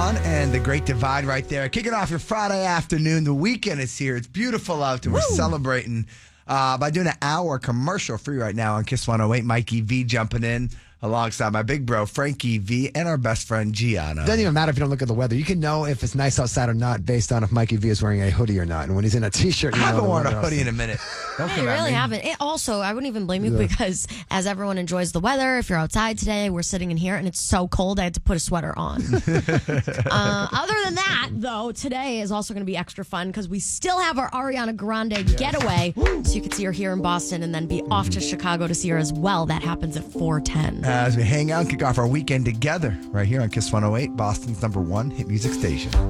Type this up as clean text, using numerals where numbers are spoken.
John and the Great Divide right there. Kicking off your Friday afternoon. The weekend is here. It's beautiful out there. We're celebrating by doing an hour commercial free right now on Kiss 108. Mikey V jumping in alongside my big bro, Frankie V, and our best friend, Gianna. It doesn't even matter if you don't look at the weather. You can know if it's nice outside or not based on if Mikey V is wearing a hoodie or not. And when he's in a T-shirt, I haven't worn a hoodie in a minute. Don't I come at really me. haven't. Also, I wouldn't even blame you because as everyone enjoys the weather, if you're outside today, we're sitting in here and it's so cold, I had to put a sweater on. Other than that, though, today is also going to be extra fun because we still have our Ariana Grande getaway. So you can see her here in Boston and then be off to Chicago to see her as well. That happens at 4:10. As we hang out and kick off our weekend together right here on Kiss 108, Boston's #1 hit music station.